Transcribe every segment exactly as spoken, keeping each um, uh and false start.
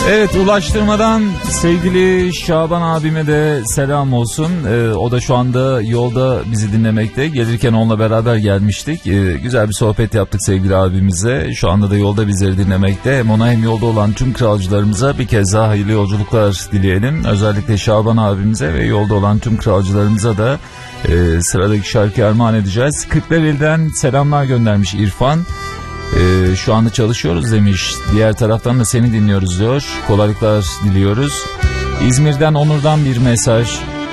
Evet, Ulaştırmadan sevgili Şaban abime de selam olsun. Ee, o da şu anda yolda bizi dinlemekte. Gelirken onunla beraber gelmiştik. Ee, güzel bir sohbet yaptık sevgili abimize. Şu anda da yolda bizleri dinlemekte. Hem ona hem yolda olan tüm kralcılarımıza bir kez daha hayırlı yolculuklar dileyelim. Özellikle Şaban abimize ve yolda olan tüm kralcılarımıza da e, sıradaki şarkıyı armağan edeceğiz. Kırklareli'den selamlar göndermiş İrfan. Ee, şu anda çalışıyoruz demiş. Diğer taraftan da seni dinliyoruz diyor. Kolaylıklar diliyoruz. İzmir'den Onur'dan bir mesaj.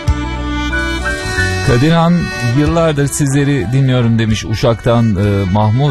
Kadirhan, yıllardır sizleri dinliyorum demiş Uşak'tan e, Mahmut.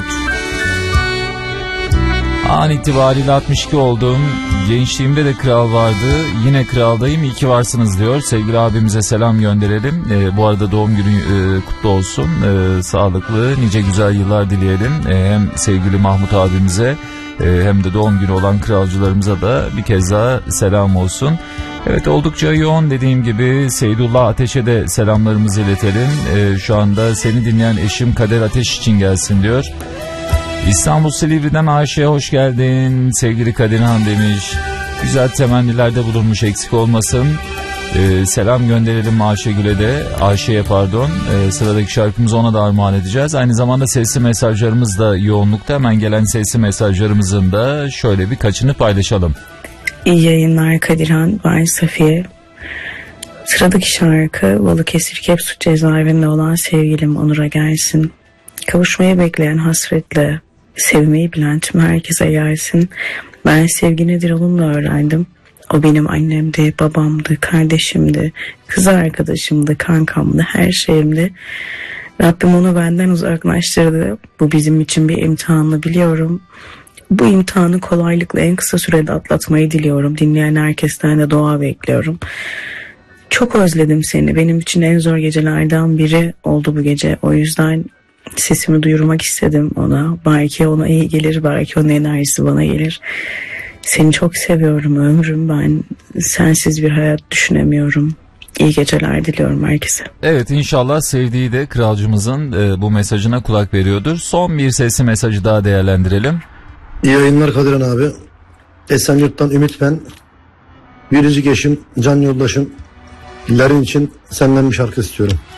An itibariyle altmış iki oldum. Gençliğimde de kral vardı. Yine kraldayım. İyi ki varsınız diyor. Sevgili abimize selam gönderelim. E, bu arada doğum günü e, kutlu olsun. E, sağlıklı, nice güzel yıllar dileyelim. E, hem sevgili Mahmut abimize e, hem de doğum günü olan kralcılarımıza da bir kez daha selam olsun. Evet, oldukça yoğun dediğim gibi. Seydullah Ateş'e de selamlarımızı iletelim. E, şu anda seni dinleyen eşim Kader Ateş için gelsin diyor. İstanbul Silivri'den Ayşe'ye hoş geldin sevgili Kadirhan demiş. Güzel temennilerde bulunmuş, eksik olmasın. Ee, selam gönderelim Ayşegül'e de, Ayşe'ye pardon. Ee, sıradaki şarkımızı ona da armağan edeceğiz. Aynı zamanda sesli mesajlarımız da yoğunlukta. Hemen gelen sesli mesajlarımızın da şöyle birkaçını paylaşalım. İyi yayınlar Kadirhan, ben Safiye. Sıradaki şarkı Balıkesir Kepsut cezaevinde olan sevgilim Onur'a gelsin. Kavuşmayı bekleyen hasretle sevmeyi bilen tüm herkese gelsin. Ben sevgi nedir onunla öğrendim. O benim annemdi, babamdı, kardeşimdi, kız arkadaşımdı, kankamdı, her şeyimdi. Rabbim onu benden uzaklaştırdı. Bu bizim için bir imtihanı biliyorum. Bu imtihanı kolaylıkla en kısa sürede atlatmayı diliyorum. Dinleyen herkesten de dua bekliyorum. Çok özledim seni. Benim için en zor gecelerden biri oldu bu gece. O yüzden sesimi duyurmak istedim ona. Belki ona iyi gelir, belki onun enerjisi bana gelir. Seni çok seviyorum ömrüm, ben sensiz bir hayat düşünemiyorum. İyi geceler diliyorum herkese. Evet, inşallah sevdiği de kralcımızın e, bu mesajına kulak veriyordur. Son bir sesli mesajı daha değerlendirelim. İyi yayınlar Kadirhan abi. Esenyurt'tan Ümit ben. Biricik eşim, can yoldaşım. Lerin için senden bir şarkı istiyorum.